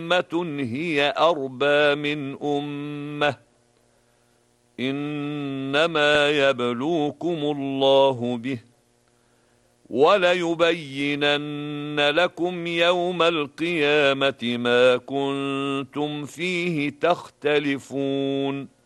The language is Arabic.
أمة هي أربى من أمة إنما يبلوكم الله به وليبينن لكم يوم القيامة ما كنتم فيه تختلفون